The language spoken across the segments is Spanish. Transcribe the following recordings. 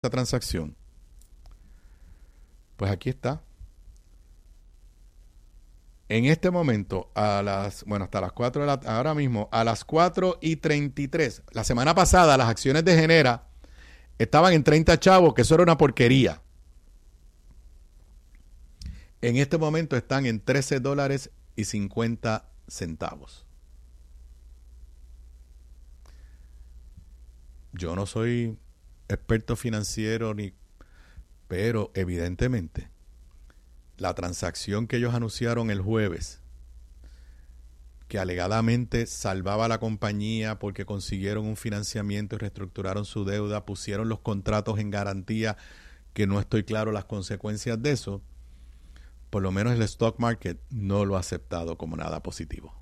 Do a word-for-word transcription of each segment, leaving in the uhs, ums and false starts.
esta transacción? Pues aquí está. En este momento, a las, bueno, hasta las cuatro de la, ahora mismo, a las cuatro y treinta y tres, la semana pasada las acciones de Genera estaban en treinta chavos, que eso era una porquería. En este momento están en trece dólares y cincuenta centavos. Yo no soy experto financiero, ni, pero evidentemente la transacción que ellos anunciaron el jueves, que alegadamente salvaba a la compañía porque consiguieron un financiamiento y reestructuraron su deuda, pusieron los contratos en garantía, que no estoy claro las consecuencias de eso, por lo menos el stock market no lo ha aceptado como nada positivo.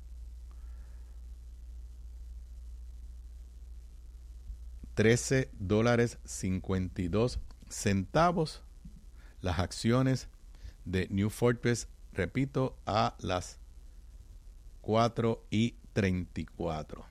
trece dólares cincuenta y dos centavos las acciones de New Fortress, repito, a las cuatro y treinta y cuatro.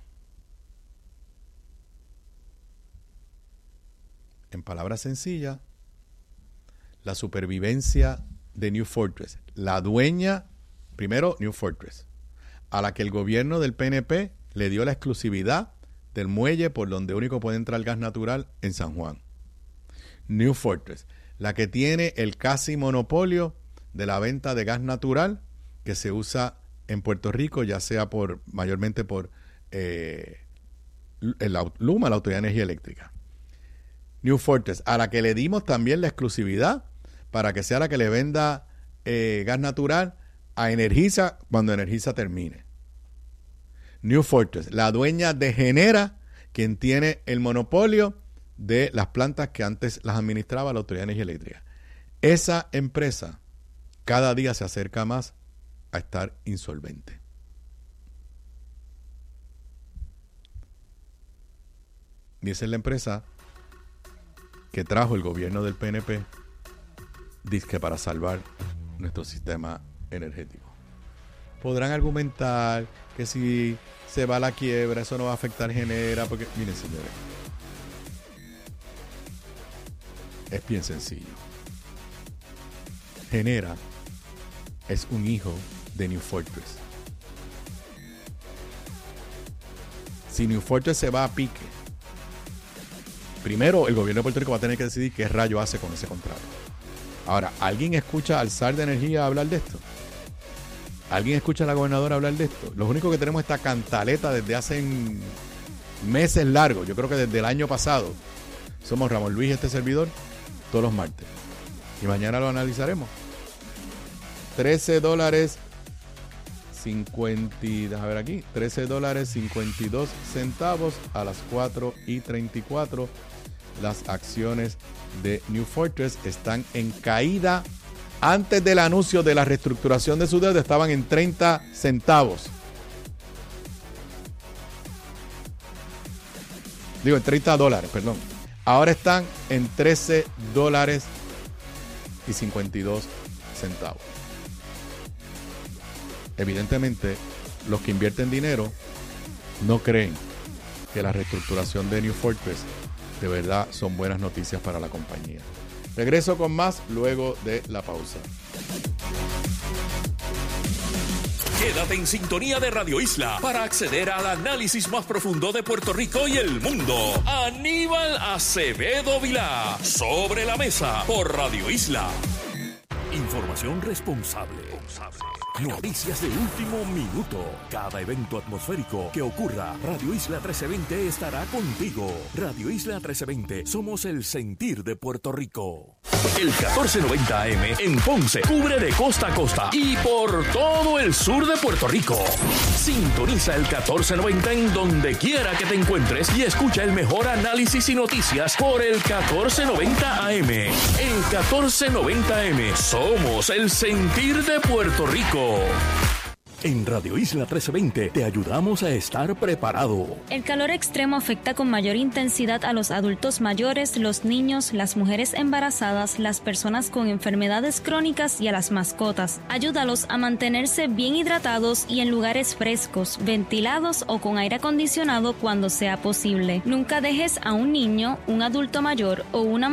En palabras sencillas, la supervivencia de New Fortress, la dueña, primero New Fortress, a la que el gobierno del P N P le dio la exclusividad del muelle por donde único puede entrar gas natural en San Juan. New Fortress, la que tiene el casi monopolio de la venta de gas natural que se usa en Puerto Rico, ya sea por mayormente por eh, el LUMA, la Autoridad de Energía Eléctrica. New Fortress, a la que le dimos también la exclusividad para que sea la que le venda eh, gas natural a Energisa cuando Energisa termine. New Fortress, la dueña de Genera, quien tiene el monopolio de las plantas que antes las administraba la Autoridad de Energía Eléctrica. Esa empresa cada día se acerca más a estar insolvente. Y esa es la empresa que trajo el gobierno del P N P, dizque para salvar nuestro sistema energético. Podrán argumentar que si se va a la quiebra, eso no va a afectar Genera, porque, miren señores, es bien sencillo. Genera es un hijo de New Fortress. Si New Fortress se va a pique, primero el gobierno de Puerto Rico va a tener que decidir qué rayo hace con ese contrato. Ahora, ¿alguien escucha al zar de energía hablar de esto? ¿Alguien escucha a la gobernadora hablar de esto? Los únicos que tenemos esta cantaleta desde hace meses largos, yo creo que desde el año pasado, somos Ramón Luis y este servidor, todos los martes. Y mañana lo analizaremos. trece dólares cincuenta, déjame ver aquí, trece dólares cincuenta y dos centavos a las cuatro y treinta y cuatro. Las acciones de New Fortress están en caída. Antes del anuncio de la reestructuración de su deuda estaban en treinta centavos. Digo, en treinta dólares, perdón. Ahora están en trece dólares y cincuenta y dos centavos. Evidentemente, los que invierten dinero no creen que la reestructuración de New Fortress de verdad son buenas noticias para la compañía. Regreso con más luego de la pausa. Quédate en sintonía de Radio Isla para acceder al análisis más profundo de Puerto Rico y el mundo. Aníbal Acevedo Vilá, Sobre la Mesa, por Radio Isla. Información responsable. Noticias de último minuto. Cada evento atmosférico que ocurra, Radio Isla trece veinte estará contigo. Radio Isla trece veinte, somos el sentir de Puerto Rico. El catorce noventa A M en Ponce cubre de costa a costa y por todo el sur de Puerto Rico. Sintoniza el catorce noventa en donde quiera que te encuentres y escucha el mejor análisis y noticias por el catorce noventa A M. El catorce noventa A M, somos el sentir de Puerto Rico. En Radio Isla trece veinte te ayudamos a estar preparado. El calor extremo afecta con mayor intensidad a los adultos mayores, los niños, las mujeres embarazadas, las personas con enfermedades crónicas y a las mascotas. Ayúdalos a mantenerse bien hidratados y en lugares frescos, ventilados o con aire acondicionado cuando sea posible. Nunca dejes a un niño, un adulto mayor o una